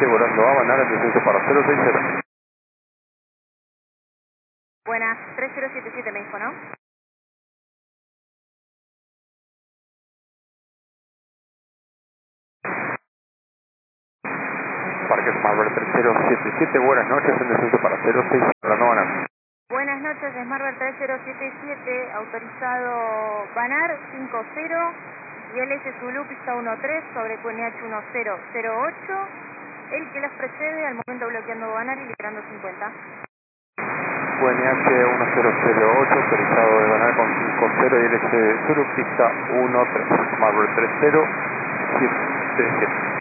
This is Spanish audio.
777, volando a Banar, descenso para 060. Buenas, 3077 me dijo, ¿no? Parque Smarbird 3077, buenas noches, en descenso para 06, volando a Banar. Buenas noches, Smarbird 3077, autorizado Banar 50 y LS Zulu pista 13 sobre QNH 1008, el que los precede al momento bloqueando Banar y liberando 50. QNH 1008, autorizado de Banar con 50 y LS Zulu pista 13, Smarbird 3077.